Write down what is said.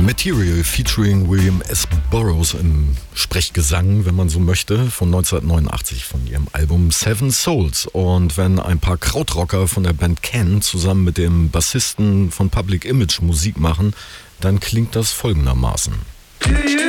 Material featuring William S. Burroughs im Sprechgesang, wenn man so möchte, von 1989 von ihrem Album Seven Souls. Und wenn ein paar Krautrocker von der Band Can zusammen mit dem Bassisten von Public Image Musik machen, dann klingt das folgendermaßen.